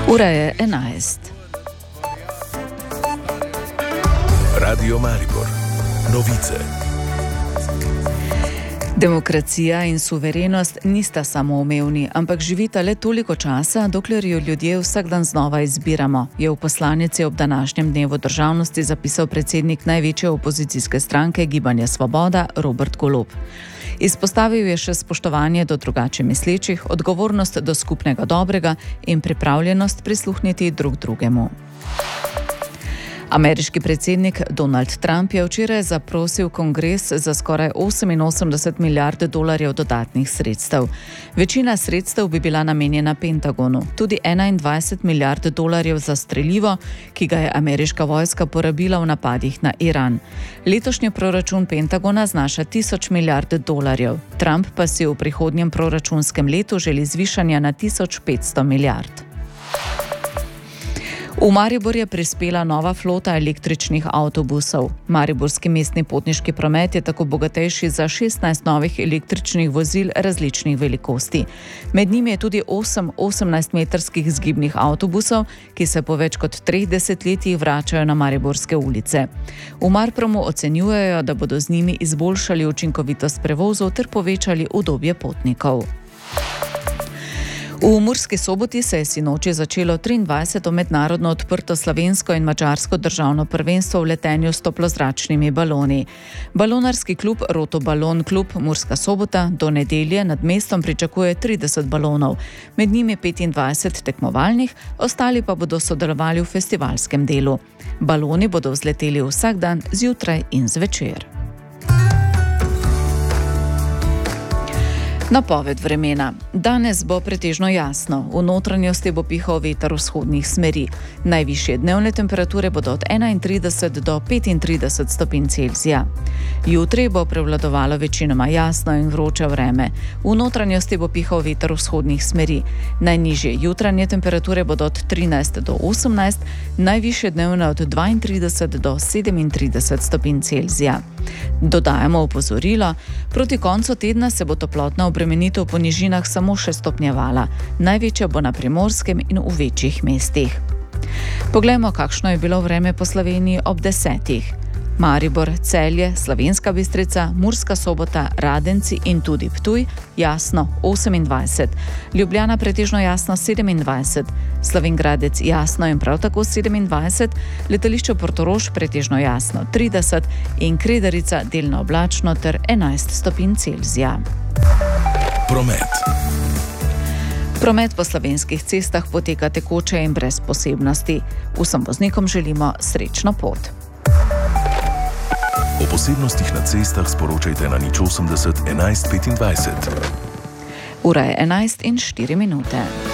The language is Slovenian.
Ura je 11. Radio Maribor. Novice. Demokracija in suverenost nista samoumevni, ampak živita le toliko časa, dokler jo ljudje vsak dan znova izbiramo, je v poslanici ob današnjem dnevu državnosti zapisal predsednik največje opozicijske stranke Gibanje Svoboda Robert Golob. Izpostavil je še spoštovanje do drugače mislečih, odgovornost do skupnega dobrega in pripravljenost prisluhniti drug drugemu. Ameriški predsednik Donald Trump je včeraj zaprosil kongres za skoraj 88 milijard dolarjev dodatnih sredstev. Večina sredstev bi bila namenjena Pentagonu, tudi 21 milijard dolarjev za strelivo, ki ga je ameriška vojska porabila v napadih na Iran. Letošnji proračun Pentagona znaša 1000 milijard dolarjev. Trump pa si v prihodnjem proračunskem letu želi zvišanja na 1500 milijard. V Maribor je prispela nova flota električnih avtobusov. Mariborski mestni potniški promet je tako bogatejši za 16 novih električnih vozil različnih velikosti. Med njimi je tudi 8 18-metrskih zgibnih avtobusov, ki se po več kot 3 desetletjih vračajo na mariborske ulice. V Marpromu ocenjujejo, da bodo z njimi izboljšali učinkovitost prevozov ter povečali udobje potnikov. V Murski Soboti se je sinoči začelo 23. mednarodno odprto slovensko in madžarsko državno prvenstvo v letenju s toplozračnimi baloni. Balonarski klub Rotobalon klub Murska Sobota do nedelje nad mestom pričakuje 30 balonov, med njimi 25 tekmovalnih, ostali pa bodo sodelovali v festivalskem delu. Baloni bodo vzleteli vsak dan zjutraj in zvečer. Napoved vremena. Danes bo pretežno jasno. V notranjosti bo pihal veter vzhodnih smeri. Najvišje dnevne temperature bodo od 31 do 35 stopinj Celzija. Jutri bo prevladovalo večinoma jasno in vroče vreme. V notranjosti bo pihal veter vzhodnih smeri. Najnižje jutranje temperature bodo od 13 do 18, najvišje dnevne od 32 do 37 stopinj Celzija. Dodajamo opozorilo, proti koncu tedna se bo toplotna obremenitev po nižinah samo še stopnjevala. Največja bo na Primorskem in v večjih mestih. Poglejmo, kakšno je bilo vreme po Sloveniji ob 10. Maribor, Celje, Slovenska Bistrica, Murska Sobota, Radenci in tudi Ptuj jasno 28, Ljubljana pretežno jasno 27, Slovenj Gradec jasno in prav tako 27, letališče Portorož pretežno jasno 30 in Kredarica delno oblačno ter 11 stopinj Celzija. Promet. Promet po slovenskih cestah poteka tekoče in brez posebnosti. Vsem voznikom želimo srečno pot. O posebnostih na cestah sporočajte na 080 11 25. Ura je 11 in 4 minute.